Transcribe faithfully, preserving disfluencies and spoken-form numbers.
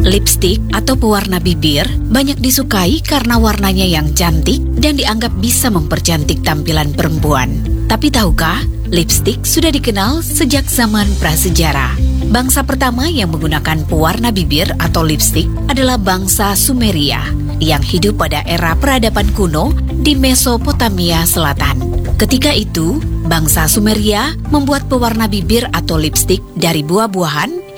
Lipstik atau pewarna bibir banyak disukai karena warnanya yang cantik dan dianggap bisa mempercantik tampilan perempuan. Tapi tahukah, lipstik sudah dikenal sejak zaman prasejarah. Bangsa pertama yang menggunakan pewarna bibir atau lipstik adalah bangsa Sumeria yang hidup pada era peradaban kuno di Mesopotamia Selatan. Ketika itu, bangsa Sumeria membuat pewarna bibir atau lipstik dari buah-buahan